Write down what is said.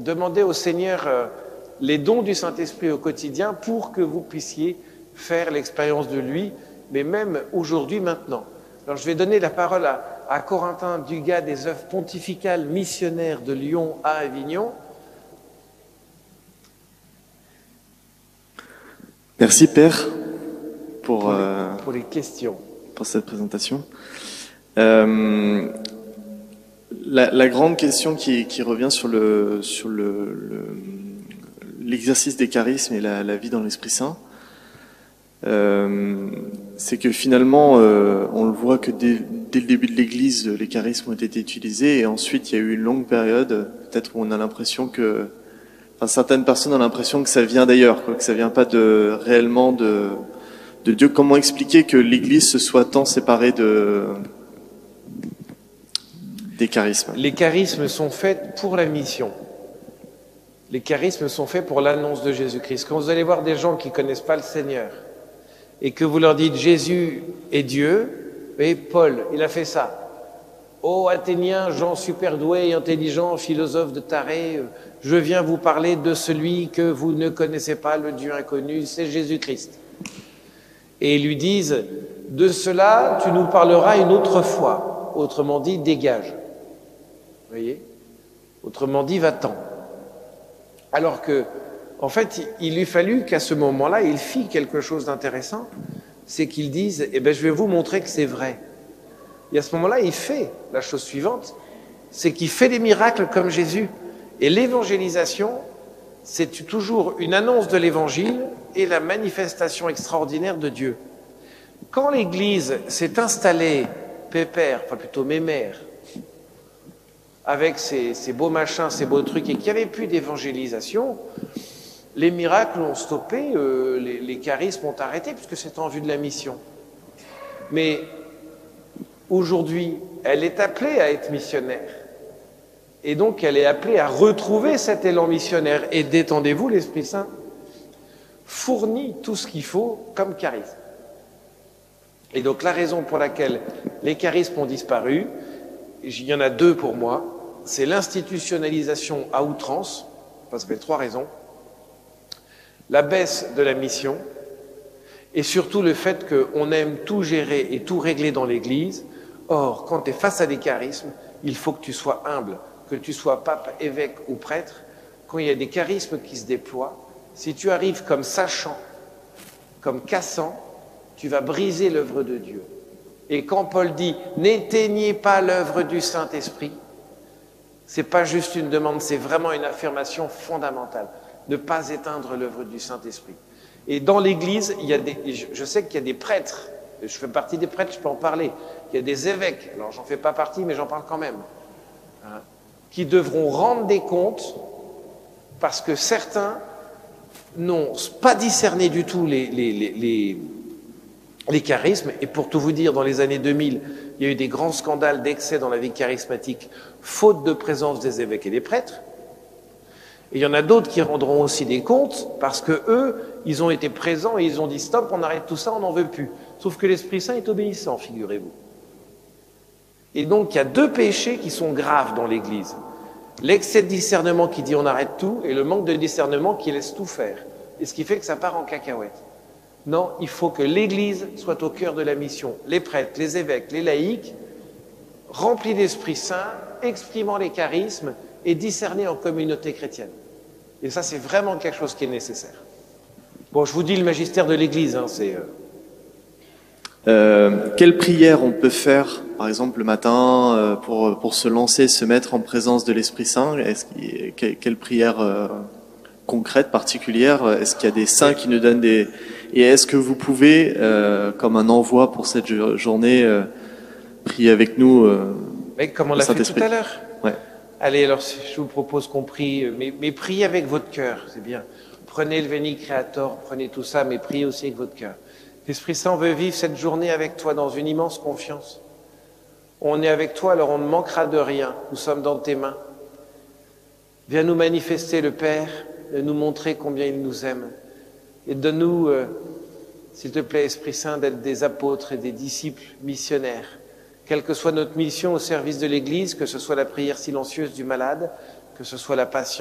demandez au Seigneur les dons du Saint-Esprit au quotidien pour que vous puissiez faire l'expérience de lui, mais même aujourd'hui, maintenant. Alors je vais donner la parole à Corentin Dugas des œuvres pontificales missionnaires de Lyon à Avignon. Merci Père pour les questions. Pour cette présentation. La grande question qui revient sur l'exercice des charismes et la vie dans l'Esprit Saint, c'est que finalement, on le voit que dès le début de l'Église, les charismes ont été utilisés, et ensuite il y a eu une longue période, peut-être où on a l'impression que, certaines personnes ont l'impression que ça vient d'ailleurs, que ça vient pas réellement de Dieu. Comment expliquer que l'Église se soit tant séparée des charismes? Les charismes sont faits pour la mission. Les charismes sont faits pour l'annonce de Jésus-Christ. Quand vous allez voir des gens qui ne connaissent pas le Seigneur et que vous leur dites Jésus est Dieu, et Paul, il a fait ça. Ô Athéniens, gens super doués et intelligents, philosophes de tarés, je viens vous parler de celui que vous ne connaissez pas, le Dieu inconnu, c'est Jésus-Christ. Et ils lui disent, de cela, tu nous parleras une autre fois. Autrement dit, dégage. Vous voyez? Autrement dit, va-t'en. Alors que, en fait, il lui fallut qu'à ce moment-là, il fit quelque chose d'intéressant, c'est qu'ils disent, je vais vous montrer que c'est vrai. Et à ce moment-là, il fait la chose suivante, c'est qu'il fait des miracles comme Jésus. Et l'évangélisation, c'est toujours une annonce de l'évangile et la manifestation extraordinaire de Dieu. Quand l'Église s'est installée pépère, enfin plutôt mémère, avec ses beaux machins, ses beaux trucs, et qu'il n'y avait plus d'évangélisation, les miracles ont stoppé, les charismes ont arrêté, puisque c'était en vue de la mission. Mais aujourd'hui, elle est appelée à être missionnaire. Et donc, elle est appelée à retrouver cet élan missionnaire. Et détendez-vous, l'Esprit Saint fournit tout ce qu'il faut comme charisme. Et donc, la raison pour laquelle les charismes ont disparu, il y en a deux pour moi, c'est l'institutionnalisation à outrance, parce qu'il y a trois raisons, la baisse de la mission, et surtout le fait qu'on aime tout gérer et tout régler dans l'Église. Or, quand tu es face à des charismes, il faut que tu sois humble, que tu sois pape, évêque ou prêtre. Quand il y a des charismes qui se déploient, si tu arrives comme sachant, comme cassant, tu vas briser l'œuvre de Dieu. Et quand Paul dit « n'éteignez pas l'œuvre du Saint-Esprit », c'est pas juste une demande, c'est vraiment une affirmation fondamentale. Ne pas éteindre l'œuvre du Saint-Esprit. Et dans l'Église, je sais qu'il y a des prêtres, je fais partie des prêtres, je peux en parler, il y a des évêques, alors j'en fais pas partie, mais j'en parle quand même, qui devront rendre des comptes parce que certains n'ont pas discerné du tout les charismes. Et pour tout vous dire, dans les années 2000, il y a eu des grands scandales d'excès dans la vie charismatique, faute de présence des évêques et des prêtres. Et il y en a d'autres qui rendront aussi des comptes parce que eux, ils ont été présents et ils ont dit stop, on arrête tout ça, on n'en veut plus. Sauf que l'Esprit Saint est obéissant, figurez-vous. Et donc, il y a deux péchés qui sont graves dans l'Église. L'excès de discernement qui dit on arrête tout et le manque de discernement qui laisse tout faire. Et ce qui fait que ça part en cacahuète. Non, il faut que l'Église soit au cœur de la mission. Les prêtres, les évêques, les laïcs, remplis d'Esprit Saint, exprimant les charismes et discernés en communauté chrétienne. Et ça, c'est vraiment quelque chose qui est nécessaire. Bon, je vous dis le magistère de l'Église, c'est... Quelle prière on peut faire, par exemple le matin, pour se lancer, se mettre en présence de l'Esprit Saint? Quelle prière concrète, particulière? Est-ce qu'il y a des saints qui nous donnent des... Et est-ce que vous pouvez, comme un envoi pour cette journée, prier avec nous comme on l'a fait tout à l'heure. Ouais. Allez, alors je vous propose qu'on prie, mais priez avec votre cœur, c'est bien. Prenez le Veni Creator, prenez tout ça, mais priez aussi avec votre cœur. L'Esprit Saint veut vivre cette journée avec toi dans une immense confiance. On est avec toi, alors on ne manquera de rien. Nous sommes dans tes mains. Viens nous manifester le Père, nous montrer combien il nous aime. Et donne-nous, s'il te plaît, Esprit Saint, d'être des apôtres et des disciples missionnaires. Quelle que soit notre mission au service de l'Église, que ce soit la prière silencieuse du malade, que ce soit la patience,